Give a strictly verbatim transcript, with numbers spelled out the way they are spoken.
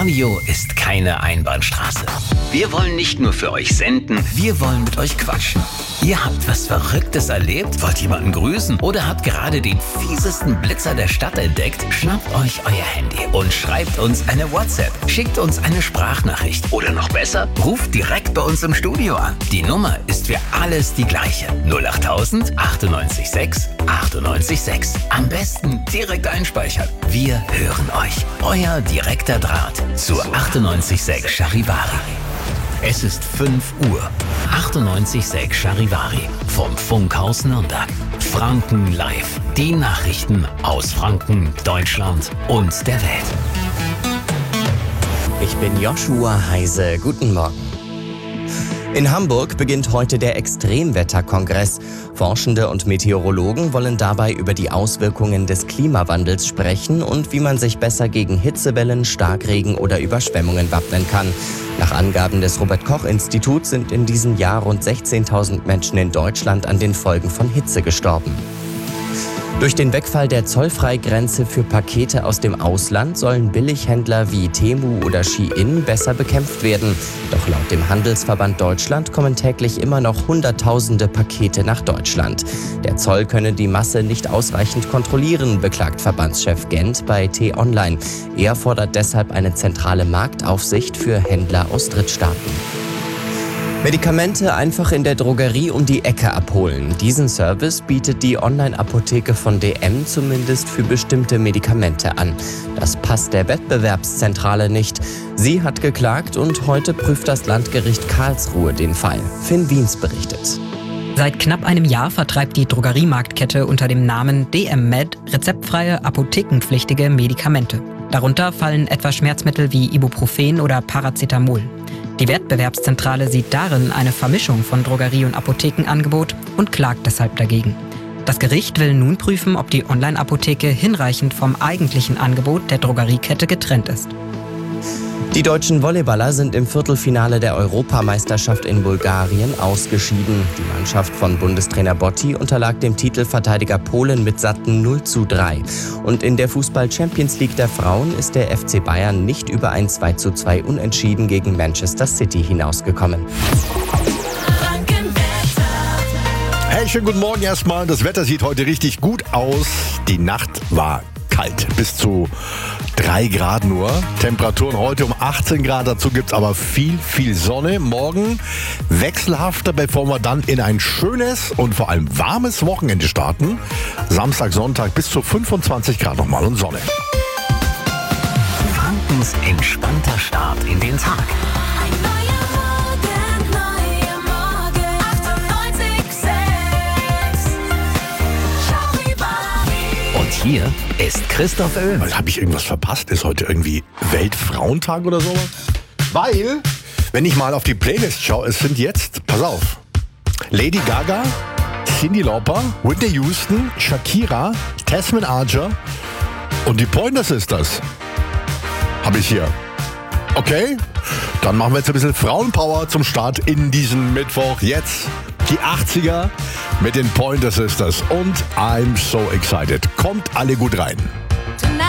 Radio ist keine Einbahnstraße. Wir wollen nicht nur für euch senden, wir wollen mit euch quatschen. Ihr habt was Verrücktes erlebt, wollt jemanden grüßen oder habt gerade den fiesesten Blitzer der Stadt entdeckt? Schnappt euch euer Handy und schreibt uns eine WhatsApp. Schickt uns eine Sprachnachricht. Oder noch besser, ruft direkt bei uns im Studio an. Die Nummer ist für alles die gleiche. null acht tausend achtundneunzig sechs achtundneunzig sechs. Am besten direkt einspeichern. Wir hören euch. Euer direkter Draht zur achtundneunzig sechs Charivari. Es ist fünf Uhr. achtundneunzig sechs Charivari vom Funkhaus Nürnberg. Franken live. Die Nachrichten aus Franken, Deutschland und der Welt. Ich bin Joshua Heise. Guten Morgen. In Hamburg beginnt heute der Extremwetterkongress. Forschende und Meteorologen wollen dabei über die Auswirkungen des Klimawandels sprechen und wie man sich besser gegen Hitzewellen, Starkregen oder Überschwemmungen wappnen kann. Nach Angaben des Robert-Koch-Instituts sind in diesem Jahr rund sechzehntausend Menschen in Deutschland an den Folgen von Hitze gestorben. Durch den Wegfall der Zollfreigrenze für Pakete aus dem Ausland sollen Billighändler wie Temu oder Shein besser bekämpft werden. Doch laut dem Handelsverband Deutschland kommen täglich immer noch Hunderttausende Pakete nach Deutschland. Der Zoll könne die Masse nicht ausreichend kontrollieren, beklagt Verbandschef Gent bei T-Online. Er fordert deshalb eine zentrale Marktaufsicht für Händler aus Drittstaaten. Medikamente einfach in der Drogerie um die Ecke abholen. Diesen Service bietet die Online-Apotheke von D M zumindest für bestimmte Medikamente an. Das passt der Wettbewerbszentrale nicht. Sie hat geklagt und heute prüft das Landgericht Karlsruhe den Fall. Finn Wiens berichtet. Seit knapp einem Jahr vertreibt die Drogeriemarktkette unter dem Namen D M Med rezeptfreie, apothekenpflichtige Medikamente. Darunter fallen etwa Schmerzmittel wie Ibuprofen oder Paracetamol. Die Wettbewerbszentrale sieht darin eine Vermischung von Drogerie- und Apothekenangebot und klagt deshalb dagegen. Das Gericht will nun prüfen, ob die Online-Apotheke hinreichend vom eigentlichen Angebot der Drogeriekette getrennt ist. Die deutschen Volleyballer sind im Viertelfinale der Europameisterschaft in Bulgarien ausgeschieden. Die Mannschaft von Bundestrainer Botti unterlag dem Titelverteidiger Polen mit satten null zu drei. Und in der Fußball-Champions League der Frauen ist der F C Bayern nicht über ein zwei zu zwei Unentschieden gegen Manchester City hinausgekommen. Hey, schönen guten Morgen erstmal. Das Wetter sieht heute richtig gut aus. Die Nacht war kalt, bis zu drei Grad nur. Temperaturen heute um achtzehn Grad, dazu gibt es aber viel, viel Sonne. Morgen wechselhafter, bevor wir dann in ein schönes und vor allem warmes Wochenende starten. Samstag, Sonntag bis zu fünfundzwanzig Grad nochmal und Sonne. Frankens entspannter Start in den Tag. Hier ist Christoph Oehlen. Habe ich irgendwas verpasst? Ist heute irgendwie Weltfrauentag oder sowas? Weil, wenn ich mal auf die Playlist schaue, es sind jetzt, pass auf, Lady Gaga, Cyndi Lauper, Whitney Houston, Shakira, Tasman Archer und die Pointer Sisters. Habe ich hier. Okay, dann machen wir jetzt ein bisschen Frauenpower zum Start in diesen Mittwoch. Jetzt die achtziger mit den Pointer Sisters und I'm so excited. Kommt alle gut rein.